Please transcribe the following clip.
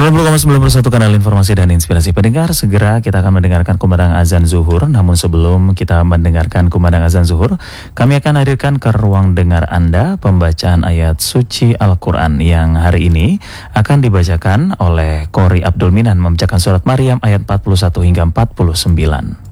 90,91 kanal informasi dan inspirasi pendengar. Segera kita akan mendengarkan kumandang azan zuhur. Namun sebelum kita mendengarkan kumandang azan zuhur, kami akan hadirkan ke ruang dengar Anda pembacaan ayat suci Al-Quran yang hari ini akan dibacakan oleh Qori Abdul Minan membacakan surat Maryam ayat 41 hingga 49.